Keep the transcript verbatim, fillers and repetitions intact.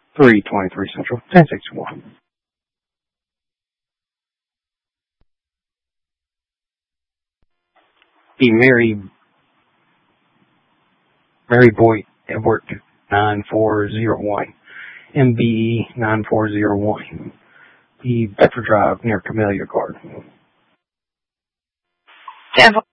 three twenty-three Central, ten sixty-one. The Mary, Mary Boyd Edward nine four zero one, M B E nine four zero one. The Bedford Drive near Camellia Garden. ten